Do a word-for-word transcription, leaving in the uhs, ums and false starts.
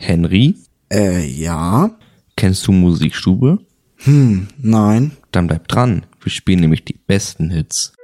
Henry? Äh, ja. Kennst du Musikstube? Hm, nein. Dann bleib dran. Wir spielen nämlich die besten Hits.